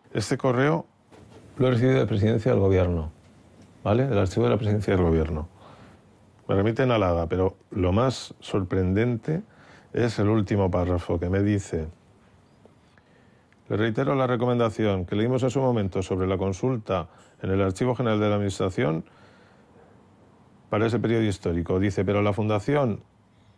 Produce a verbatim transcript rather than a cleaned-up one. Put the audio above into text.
Este correo lo he recibido de Presidencia del Gobierno, ¿vale? Del archivo de la Presidencia del Gobierno. Me remiten a la Haga, pero lo más sorprendente es el último párrafo que me dice: le reitero la recomendación que leímos en su momento sobre la consulta en el Archivo General de la Administración para ese periodo histórico. Dice, pero la Fundación